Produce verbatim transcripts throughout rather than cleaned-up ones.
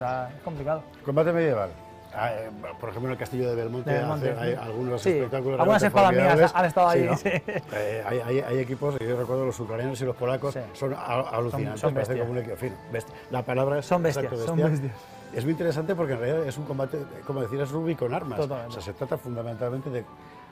Es complicado. Combate medieval. Ah, eh, por ejemplo, en el castillo de Belmonte, De Belmonte, hace, hay sí. algunos Sí, espectáculos. algunas espadas mías han estado ahí. Sí, ¿no? Sí. eh, hay, hay, hay equipos, yo recuerdo los ucranianos y los polacos, Sí. son a- alucinantes, Son- son parece bestias. como un equipo. En fin, bestia. La palabra es Son bestias, exacto, son bestia. bestias. Es muy interesante porque en realidad es un combate, como decir, es rugby con armas. Totalmente. O sea, se trata fundamentalmente de.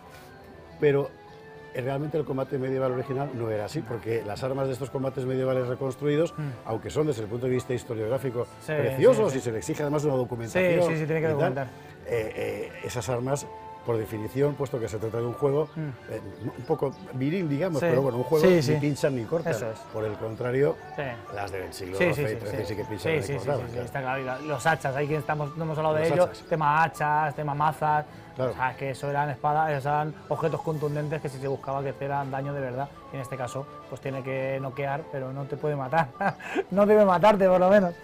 Pero eh, realmente el combate medieval original no era así, porque las armas de estos combates medievales reconstruidos, Mm. aunque son desde el punto de vista historiográfico Sí, preciosos sí, sí. y se le exige además una documentación. Sí, sí, sí, tiene que y tal, documentar. eh, eh, esas armas, por definición, puesto que se trata de un juego Mm. eh, un poco viril, digamos, Sí. pero bueno, un juego Sí, ni sí. pinchan ni cortan. Eso es. Por el contrario, Sí. las del siglo Sí, doce sí, y sí, trece sí, sí. que pinchan Sí, y sí, sí, cortaban. sí, sí, claro. está claro. Y la- Los hachas, ahí que estamos, no hemos hablado de Los ello, hachas. tema hachas, tema mazas, Claro. o sea, que eso eran espadas, esos eran objetos contundentes que si se buscaba que hicieran daño de verdad, y en este caso, pues tiene que noquear, pero no te puede matar, no debe matarte por lo menos.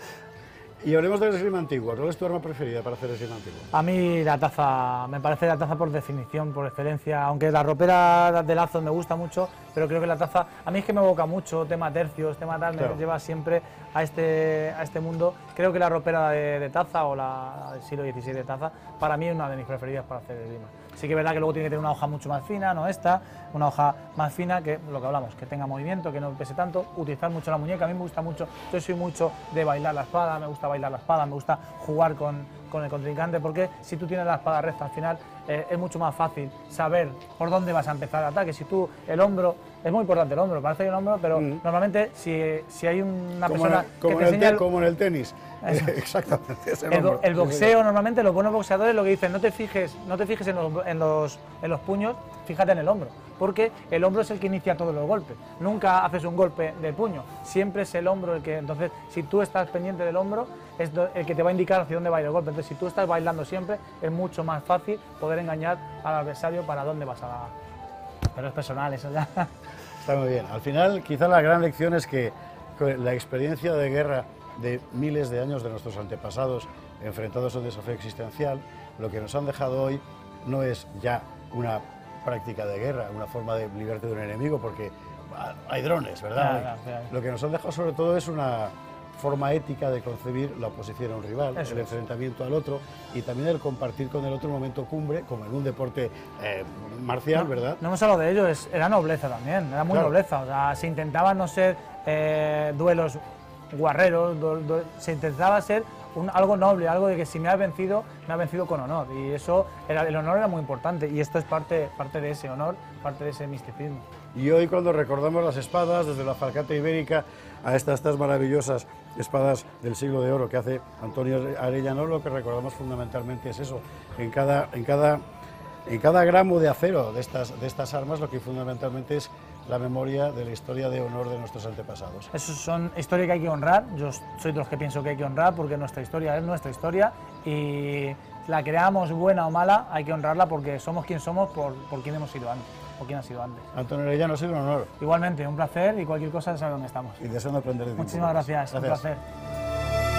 Y hablemos del esgrima antiguo. ¿Cuál es tu arma preferida para hacer esgrima antiguo? A mí la taza, me parece la taza por definición, por excelencia, aunque la ropera de lazos me gusta mucho, pero creo que la taza, a mí es que me evoca mucho, tema tercios, tema tal, Claro. me lleva siempre a este, a este mundo. Creo que la ropera de, de taza o la del siglo dieciséis de taza, para mí es una de mis preferidas para hacer esgrima. Sí que es verdad que luego tiene que tener una hoja mucho más fina, no esta, una hoja más fina, que lo que hablamos, que tenga movimiento, que no pese tanto, utilizar mucho la muñeca, a mí me gusta mucho, yo soy mucho de bailar la espada, me gusta bailar la espada, me gusta jugar con, con el contrincante, porque si tú tienes la espada recta al final eh, es mucho más fácil saber por dónde vas a empezar el ataque. Si tú, el hombro, es muy importante el hombro, parece que el hombro, pero Mm. normalmente si, si hay una Como, persona en, el, como, que en te el te- enseña el- como en el tenis. Eso. Exactamente. Es el el, bo- hombro. el Sí, sí, boxeo, normalmente los buenos boxeadores lo que dicen, no te fijes, no te fijes en los, en, los, en los puños, fíjate en el hombro, porque el hombro es el que inicia todos los golpes. Nunca haces un golpe de puño, siempre es el hombro el que, entonces, si tú estás pendiente del hombro, es do- el que te va a indicar hacia dónde va a ir el golpe. Entonces, si tú estás bailando siempre, es mucho más fácil poder engañar al adversario para dónde vas a la... Pero es personal, eso ya. Está muy bien. Al final, quizá la gran lección es que con la experiencia de guerra de miles de años de nuestros antepasados enfrentados a un desafío existencial, lo que nos han dejado hoy no es ya una práctica de guerra, una forma de librarte de un enemigo, porque hay drones, ¿verdad? Claro, claro, claro. Lo que nos han dejado sobre todo es una forma ética de concebir la oposición a un rival, Eso el es. enfrentamiento al otro y también el compartir con el otro un momento cumbre, como en un deporte eh, marcial, ¿verdad? No hemos hablado de ello, es, era nobleza también, era muy Claro. nobleza. O sea, se intentaban no ser eh, duelos guarreros, du- du- se intentaba ser un- algo noble, algo de que si me has vencido, me has vencido con honor. Y eso, era, el honor era muy importante y esto es parte, parte de ese honor, parte de ese misticismo. Y hoy cuando recordamos las espadas, desde la falcata ibérica a estas, estas maravillosas espadas del siglo de oro que hace Antonio Arellano, lo que recordamos fundamentalmente es eso. En cada, en cada, en cada gramo de acero de estas, de estas armas, lo que fundamentalmente es la memoria de la historia de honor de nuestros antepasados. Esas son historias que hay que honrar, yo soy de los que pienso que hay que honrar porque nuestra historia es nuestra historia y la creamos buena o mala, hay que honrarla porque somos quien somos por, por quien hemos sido antes, por quien ha sido antes. Antonio Arellano, ha sido un honor Igualmente, un placer y cualquier cosa sabe dónde estamos. y deseando aprender de ti. Muchísimas gracias, un Gracias. placer.